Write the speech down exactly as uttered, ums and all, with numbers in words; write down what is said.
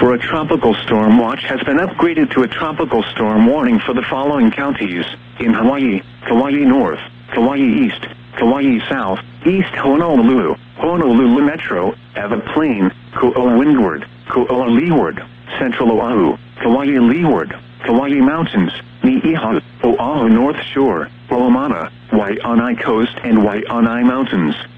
for a tropical storm watch has been upgraded to a tropical storm warning for the following counties in Hawaii: Kauai North, Kauai East, Kauai South, East Honolulu, Honolulu Metro, Ava Plain, Ko'ola Windward, Ko'ola Leeward, Central Oahu, Kauai Leeward, Kauai Mountains, Niihau, Oahu North Shore, Oamana, Waianae Coast and Waianae Mountains.